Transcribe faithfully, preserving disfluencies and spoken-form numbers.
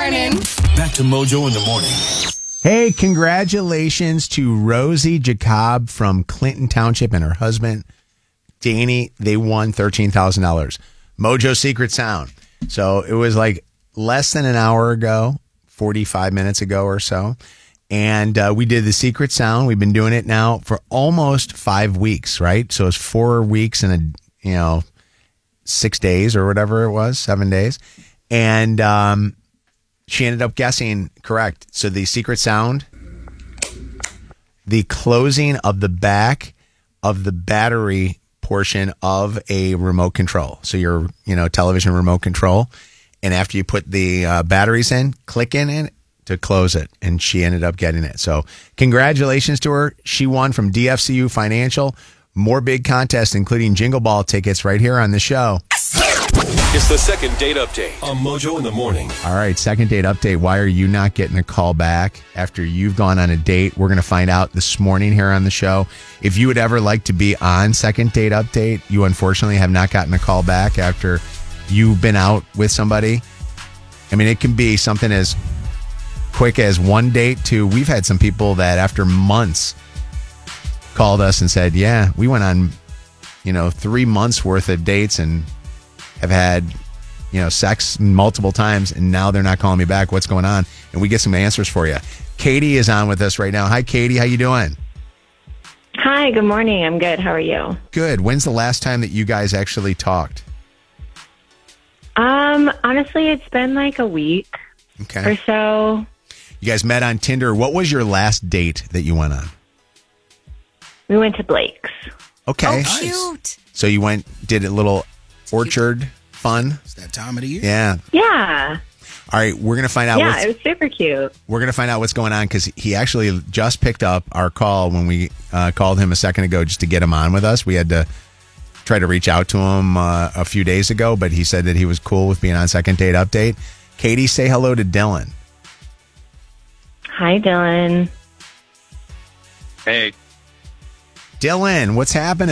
morning. Back to Mojo in the morning. Hey, congratulations to Rosie Jacob from Clinton Township and her husband, Danny. They won thirteen thousand dollars. Mojo Secret Sound. So it was like less than an hour ago, forty-five minutes ago or so. And uh, we did the Secret Sound. We've been doing it now for almost five weeks, right? So it's four weeks and a, you know, six days or whatever it was, seven days. And um, she ended up guessing correct. So the Secret Sound, the closing of the back of the battery portion of a remote control. So your, you know, television remote control. And after you put the uh, batteries in, click in it to close it. And she ended up getting it. So congratulations to her. She won from D F C U Financial. More big contests, including Jingle Ball tickets right here on the show. It's the second date update on Mojo in the morning. All right, second date update. Why are you not getting a call back after you've gone on a date? We're going to find out this morning here on the show. If you would ever like to be on second date update, you unfortunately have not gotten a call back after you've been out with somebody. I mean, it can be something as quick as one date to we've had some people that after months called us and said, yeah, we went on, you know, three months worth of dates and have had, you know, sex multiple times, and now they're not calling me back. What's going on? And we get some answers for you. Katie is on with us right now. Hi, Katie. How you doing? Hi, good morning. I'm good. How are you? Good. When's the last time that you guys actually talked? Um, honestly, it's been like a week Okay. or so. You guys met on Tinder. What was your last date that you went on? We went to Blake's. Okay. Oh, cute. So you went, did a little orchard fun? It's that time of the year. Yeah. Yeah. All right, we're gonna find out. Yeah, what's, it was super cute. We're gonna find out what's going on because he actually just picked up our call when we uh, called him a second ago just to get him on with us. We had to try to reach out to him uh, a few days ago, but he said that he was cool with being on second date update. Katie, say hello to Dylan. Hi, Dylan. Hey, Dylan, what's happening?